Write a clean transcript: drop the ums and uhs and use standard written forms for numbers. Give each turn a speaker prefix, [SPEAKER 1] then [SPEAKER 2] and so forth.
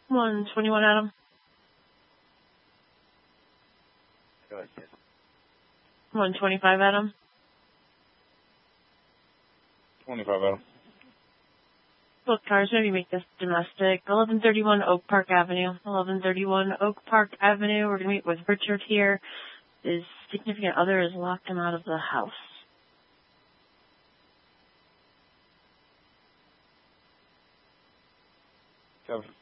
[SPEAKER 1] 121 Adam.
[SPEAKER 2] Go ahead, kid.
[SPEAKER 1] 125 Adam.
[SPEAKER 3] 25 Adam.
[SPEAKER 1] Both cars, maybe make this domestic. 1131 Oak Park Avenue. 1131 Oak Park Avenue. We're going to meet with Richard here. His significant other has locked him out of the house.
[SPEAKER 3] Kevin.